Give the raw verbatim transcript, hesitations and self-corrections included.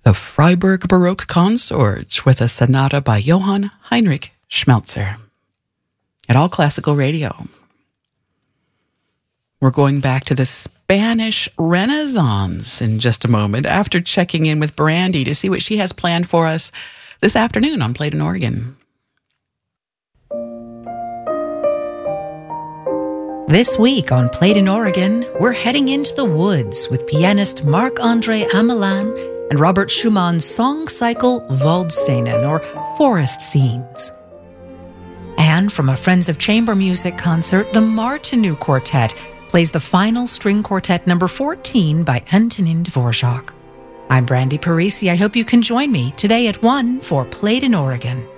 the Freiburg Baroque Consort with a sonata by Johann Heinrich Schmelzer at All Classical Radio. We're going back to the Spanish Renaissance in just a moment after checking in with Brandy to see what she has planned for us this afternoon on Played in Oregon. This week on Played in Oregon, we're heading into the woods with pianist Marc-André Amelin and Robert Schumann's song cycle Waldszenen, or Forest Scenes. And from a Friends of Chamber Music concert, the Martinu Quartet plays the final string quartet number fourteen by Antonin Dvorak. I'm Brandy Parisi. I hope you can join me today at one for Played in Oregon.